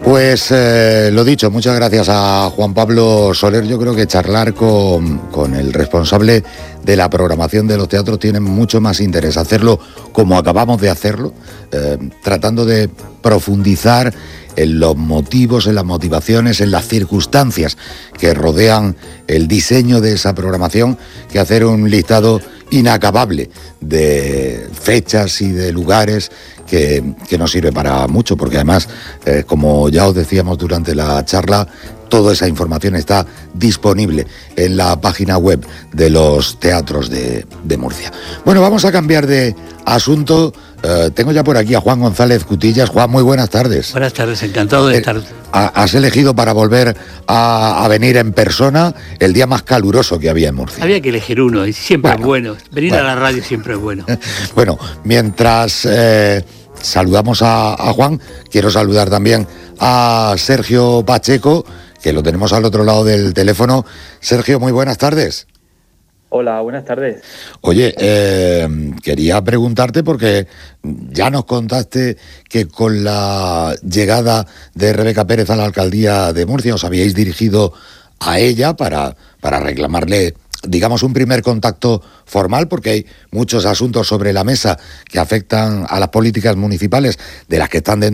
Pues lo dicho, muchas gracias a Juan Pablo Soler. Yo creo que charlar con el responsable de la programación de los teatros tiene mucho más interés. Hacerlo como acabamos de hacerlo, tratando de profundizar en los motivos, en las motivaciones, en las circunstancias que rodean el diseño de esa programación, que hacer un listado inacabable de fechas y de lugares que nos sirve para mucho, porque además, como ya os decíamos durante la charla, toda esa información está disponible en la página web de los teatros de Murcia. Bueno, vamos a cambiar de asunto. Tengo ya por aquí a Juan González Cutillas. Juan, muy buenas tardes. Buenas tardes, encantado de estar. Has elegido para volver a venir en persona el día más caluroso que había en Murcia. Había que elegir uno y siempre es bueno. Venir a la radio siempre es bueno. Bueno, mientras saludamos a Juan, quiero saludar también a Sergio Pacheco, que lo tenemos al otro lado del teléfono. Sergio, muy buenas tardes. Hola, buenas tardes. Oye, quería preguntarte porque ya nos contaste que con la llegada de Rebeca Pérez a la alcaldía de Murcia os habíais dirigido a ella para reclamarle, digamos, un primer contacto formal, porque hay muchos asuntos sobre la mesa que afectan a las políticas municipales de las que están dentro